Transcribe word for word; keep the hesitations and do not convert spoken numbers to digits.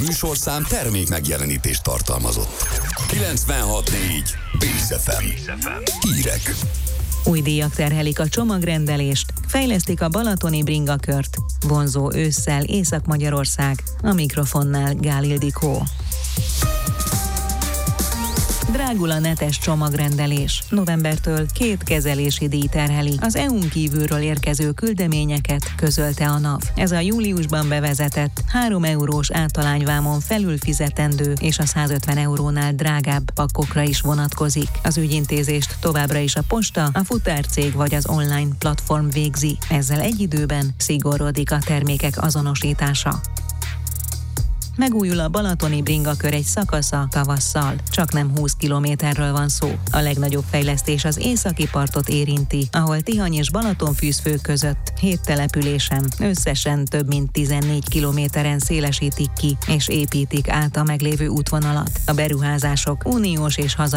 műsorszám termék megjelenítést tartalmazott. kilencvenhat négy Bész ef em. Hírek. Új díjak terhelik a csomagrendelést, fejlesztik a balatoni bringakört, vonzó ősszel Észak-Magyarország, a mikrofonnál Gál Ildikó. Drágul a netes csomagrendelés. Novembertől két kezelési díj terheli az é u-n kívülről érkező küldeményeket, közölte a NAV. Ez a júliusban bevezetett három eurós általányvámon felül fizetendő és a százötven eurónál drágább pakkokra is vonatkozik. Az ügyintézést továbbra is a posta, a futárcég vagy az online platform végzi. Ezzel egy időben szigorodik a termékek azonosítása. Megújul a balatoni bringakör egy szakasza tavasszal, csak nem húsz kilométerről van szó. A legnagyobb fejlesztés az északi partot érinti, ahol Tihany és Balatonfűzfő között hét településen összesen több mint tizennégy kilométeren szélesítik ki és építik át a meglévő útvonalat. A beruházások uniós és hazai